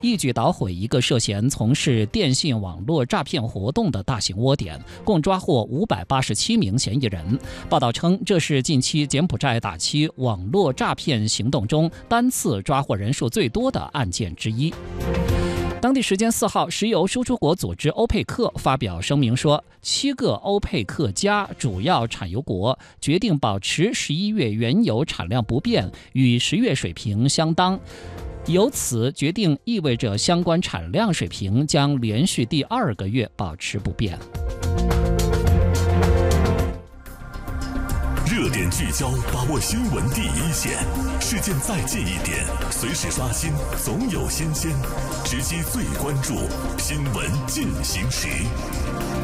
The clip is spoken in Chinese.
一举捣毁一个涉嫌从事电信网络诈骗活动的大型窝点，共抓获587名嫌疑人。报道称，这是近期柬埔寨打击网络诈骗行动中单次抓获人数最多的案件之一。当地时间4号，石油输出国组织欧佩克发表声明说，7个欧佩克加主要产油国决定保持11月原油产量不变，与10月水平相当。由此决定意味着相关产量水平将连续第2个月保持不变。 热点聚焦，把握新闻第一线，事件再近一点，随时刷新，总有新鲜，直击最关注，新闻进行时。